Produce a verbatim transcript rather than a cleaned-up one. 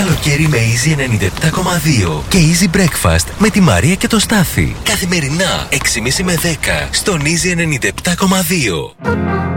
καλοκαίρι με Easy ενενήντα επτά κόμμα δύο και Easy Breakfast με τη Μαρία και το Στάθη. Καθημερινά έξι και μισή με δέκα στον Easy ενενήντα επτά κόμμα δύο.